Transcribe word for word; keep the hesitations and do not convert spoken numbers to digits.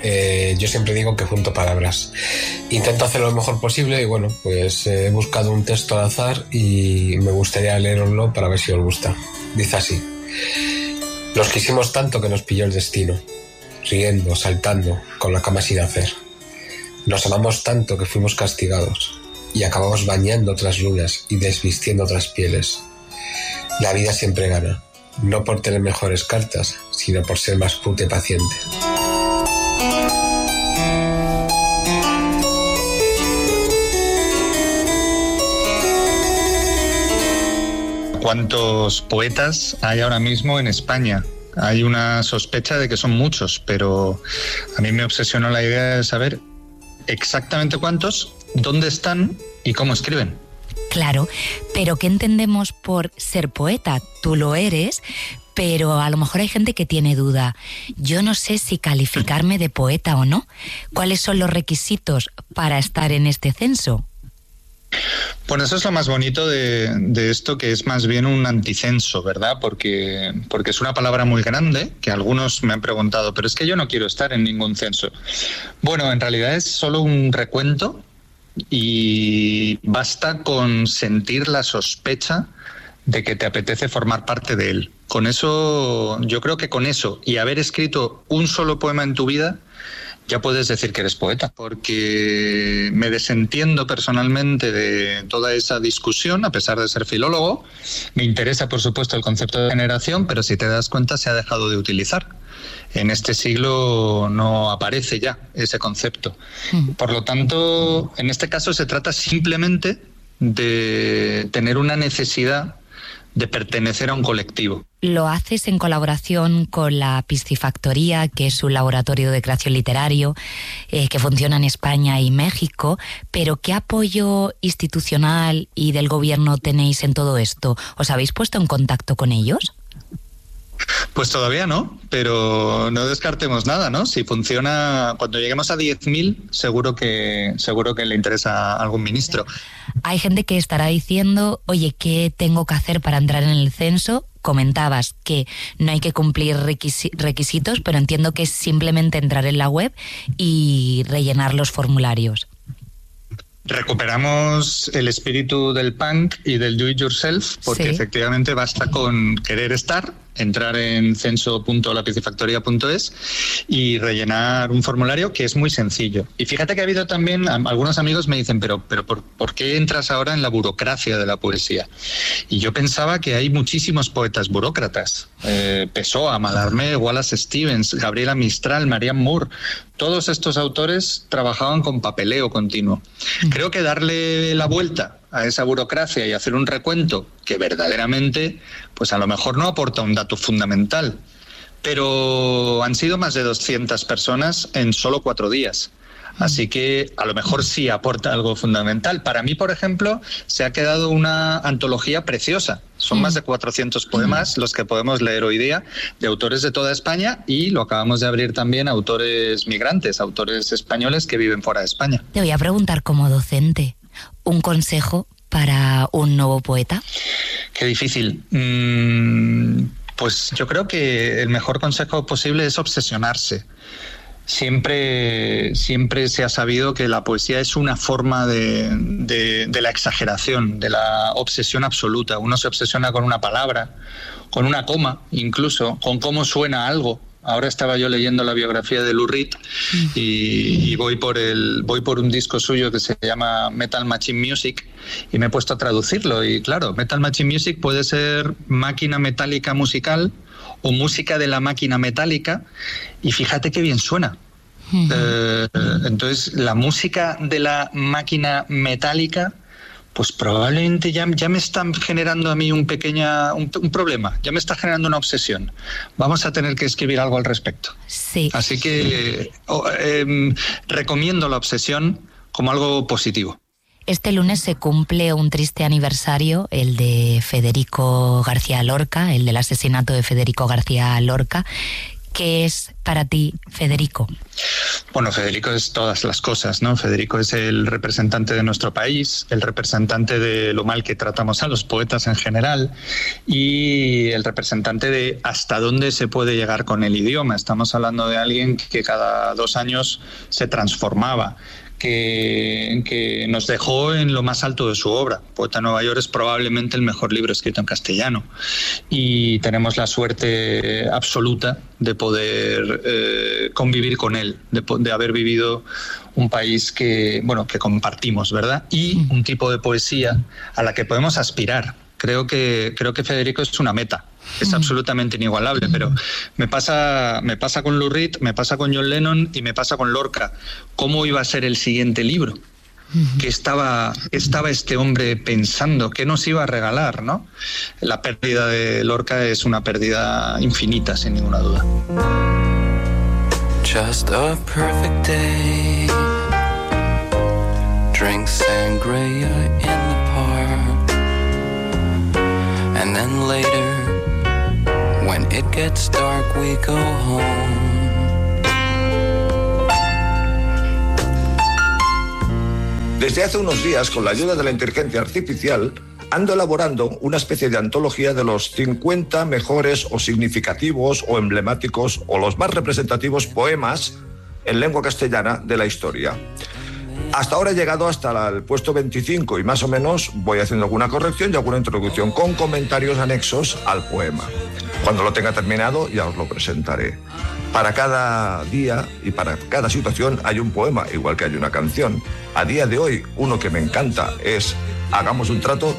Eh, yo siempre digo que junto palabras. Intento hacer lo mejor posible y bueno, pues eh, he buscado un texto al azar y me gustaría leeroslo para ver si os gusta. Dice así: nos quisimos tanto que nos pilló el destino, riendo, saltando, con la cama sin hacer. Nos amamos tanto que fuimos castigados y acabamos bañando otras lunas y desvistiendo otras pieles. La vida siempre gana, no por tener mejores cartas, sino por ser más puta y paciente. ¿Cuántos poetas hay ahora mismo en España? Hay una sospecha de que son muchos, pero a mí me obsesionó la idea de saber exactamente cuántos, dónde están y cómo escriben. Claro, pero ¿qué entendemos por ser poeta? Tú lo eres, pero a lo mejor hay gente que tiene duda. Yo no sé si calificarme de poeta o no. ¿Cuáles son los requisitos para estar en este censo? Bueno, eso es lo más bonito de, de esto, que es más bien un anticenso, ¿verdad? Porque, porque es una palabra muy grande, que algunos me han preguntado, pero es que yo no quiero estar en ningún censo. Bueno, en realidad es solo un recuento y basta con sentir la sospecha de que te apetece formar parte de él. Con eso, yo creo que con eso y haber escrito un solo poema en tu vida, ya puedes decir que eres poeta, porque me desentiendo personalmente de toda esa discusión, a pesar de ser filólogo. Me interesa, por supuesto, el concepto de generación, pero si te das cuenta se ha dejado de utilizar. En este siglo no aparece ya ese concepto. Por lo tanto, en este caso se trata simplemente de tener una necesidad de pertenecer a un colectivo. Lo haces en colaboración con la Piscifactoría, que es un laboratorio de creación literario eh, que funciona en España y México, pero ¿qué apoyo institucional y del gobierno tenéis en todo esto? ¿Os habéis puesto en contacto con ellos? Pues todavía no, pero no descartemos nada, ¿no? Si funciona, cuando lleguemos a diez mil, seguro que, seguro que le interesa a algún ministro. Hay gente que estará diciendo, oye, ¿qué tengo que hacer para entrar en el censo? Comentabas que no hay que cumplir requisi- requisitos, pero entiendo que es simplemente entrar en la web y rellenar los formularios. Recuperamos el espíritu del punk y del do it yourself, porque sí, efectivamente basta con querer estar, entrar en censo punto la piscifactoría punto es y rellenar un formulario que es muy sencillo. Y fíjate que ha habido también, algunos amigos me dicen, pero, pero ¿por, ¿por qué entras ahora en la burocracia de la poesía? Y yo pensaba que hay muchísimos poetas burócratas. Eh, Pessoa, Mallarmé, Wallace Stevens, Gabriela Mistral, Marianne Moore. Todos estos autores trabajaban con papeleo continuo. Creo que darle la vuelta a esa burocracia y hacer un recuento que verdaderamente, pues a lo mejor no aporta un dato fundamental, pero han sido más de doscientas personas en solo cuatro días. Así que a lo mejor sí aporta algo fundamental. Para mí, por ejemplo, se ha quedado una antología preciosa. Son más de cuatrocientos poemas los que podemos leer hoy día de autores de toda España, y lo acabamos de abrir también a autores migrantes, autores españoles que viven fuera de España. Te voy a preguntar como docente, ¿un consejo para un nuevo poeta? Qué difícil. Mm, pues yo creo que el mejor consejo posible es obsesionarse. Siempre, siempre se ha sabido que la poesía es una forma de, de, de la exageración, de la obsesión absoluta. Uno se obsesiona con una palabra, con una coma, incluso, con cómo suena algo. Ahora estaba yo leyendo la biografía de Lou Reed y, y voy por el voy por un disco suyo que se llama Metal Machine Music y me he puesto a traducirlo. Y claro, Metal Machine Music puede ser máquina metálica musical o música de la máquina metálica, y fíjate qué bien suena. Uh-huh. Eh, entonces, la música de la máquina metálica, pues probablemente ya, ya me están generando a mí un, pequeña, un, un problema, ya me está generando una obsesión. Vamos a tener que escribir algo al respecto. Sí. Así que oh, eh, recomiendo la obsesión como algo positivo. Este lunes se cumple un triste aniversario, el de Federico García Lorca, el del asesinato de Federico García Lorca. ¿Qué es para ti Federico? Bueno, Federico es todas las cosas, ¿no? Federico es el representante de nuestro país, el representante de lo mal que tratamos a los poetas en general y el representante de hasta dónde se puede llegar con el idioma. Estamos hablando de alguien que cada dos años se transformaba, que, que nos dejó en lo más alto de su obra. Poeta de Nueva York es probablemente el mejor libro escrito en castellano y tenemos la suerte absoluta de poder eh, convivir con él, de, de haber vivido un país que, bueno, que compartimos, ¿verdad? Y un tipo de poesía a la que podemos aspirar. Creo que, creo que Federico es una meta. Es absolutamente inigualable, pero me pasa, me pasa con Lou Reed, me pasa con John Lennon y me pasa con Lorca. ¿Cómo iba a ser el siguiente libro? ¿Qué estaba, estaba este hombre pensando? ¿Qué nos iba a regalar, no? La pérdida de Lorca es una pérdida infinita, sin ninguna duda. Just a perfect day. Drink sangria in the park. And then later, when it gets dark, we go home. Desde hace unos días, con la ayuda de la inteligencia artificial, ando elaborando una especie de antología de los cincuenta mejores o significativos o emblemáticos o los más representativos poemas en lengua castellana de la historia. Hasta ahora he llegado hasta el puesto veinticinco y más o menos voy haciendo alguna corrección y alguna introducción con comentarios anexos al poema. Cuando lo tenga terminado ya os lo presentaré. Para cada día y para cada situación hay un poema, igual que hay una canción. A día de hoy, uno que me encanta es Hagamos un trato